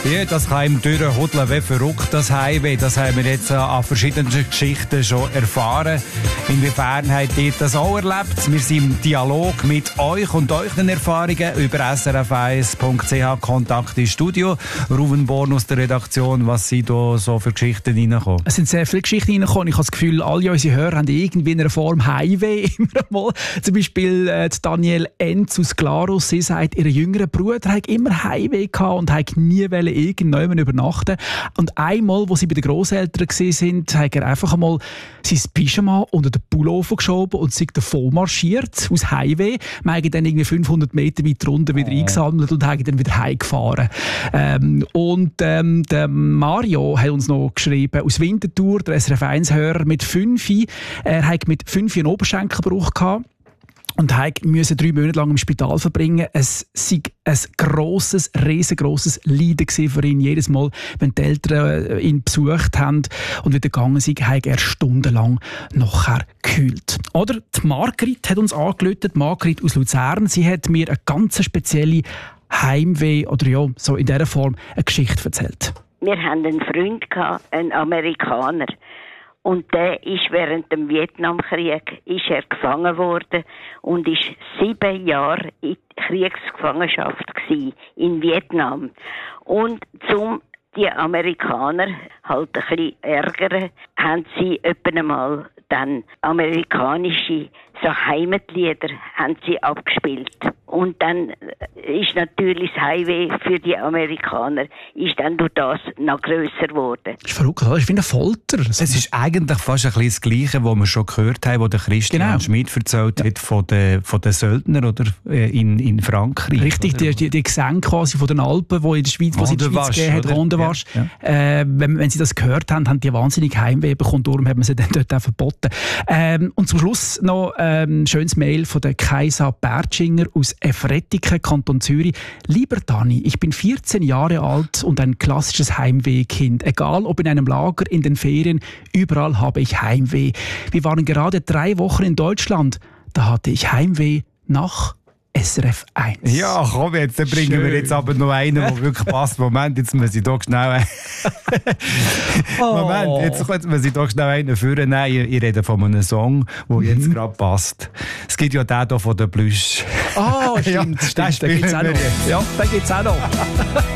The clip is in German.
Ja, das kann ihm durchhudeln wie verrückt, das Heimweh. Das haben wir jetzt an verschiedenen Geschichten schon erfahren. Inwiefern habt ihr das auch erlebt? Wir sind im Dialog mit euch und euren Erfahrungen über srf1.ch Kontakt ins Studio. Ruven Born aus der Redaktion, was sind da so für Geschichten reingekommen? Es sind sehr viele Geschichten reingekommen. Ich habe das Gefühl, alle unsere Hörer haben irgendwie in einer Form Heimweh. Immer mal. Zum Beispiel Daniel Enz aus Glarus. Sie sagt, ihr jüngerer Bruder hat immer Heimweh gehabt und hat nie irgendjemand übernachten. Und einmal, wo sie bei den Grosseltern waren, hat er einfach einmal sein Pyjama unter den Pullover geschoben und sich davon marschiert, aus Heimweh. Wir haben dann irgendwie 500 Meter weiter runter wieder eingesammelt und haben dann wieder heimgefahren. Der Mario hat uns noch geschrieben, aus Winterthur, der SRF1-Hörer mit 5. Er hat mit 5 einen Oberschenkelbruch gehabt. Und musste 3 Monate lang im Spital verbringen. Es war ein riesengroßes Leiden für ihn. Jedes Mal, wenn die Eltern ihn besucht haben und wieder gegangen sind, hat er stundenlang nachher gekühlt. Oder die Margrit hat uns angerufen, Margrit aus Luzern. Sie hat mir eine ganz spezielle Heimweh oder ja, so in dieser Form eine Geschichte erzählt. Wir hatten einen Freund, einen Amerikaner. Und der ist während dem Vietnamkrieg gefangen worden und ist 7 Jahre in Kriegsgefangenschaft gewesen, in Vietnam. Und zum die Amerikaner halt ein bisschen ärgern, haben sie etwa einmal dann amerikanische so Heimatlieder haben sie abgespielt. Und dann ist natürlich das Heimweh für die Amerikaner ist dann durch das noch grösser geworden. Das ist verrückt, das ist wie eine Folter. Es ist eigentlich fast ein bisschen das Gleiche, was wir schon gehört haben, was der Christian Schmidt erzählt hat von den Söldnern oder, in Frankreich. Richtig, die Gesänge quasi von den Alpen, die in der Schweiz, gegeben hat, Rondewasch. Ja. Wenn sie das gehört haben, haben die wahnsinnig Heimweh bekommen, darum hat man sie dann dort auch verboten. Und zum Schluss noch ein schönes Mail von der Kaisa Bertschinger aus Efrettiken, Kanton Zürich. Lieber Dani, ich bin 14 Jahre alt und ein klassisches Heimwehkind. Egal ob in einem Lager, in den Ferien, überall habe ich Heimweh. Wir waren gerade 3 Wochen in Deutschland. Da hatte ich Heimweh nach SRF 1. Ja, komm, dann bringen wir jetzt aber noch einen, der wirklich passt. Moment, jetzt muss ich doch schnell jetzt muss ich doch schnell einen führen. Nein, ich rede von einem Song, der jetzt gerade passt. Es gibt ja den hier von den Plüsch. Stimmt, den gibt es auch noch. Ja, den gibt es auch noch.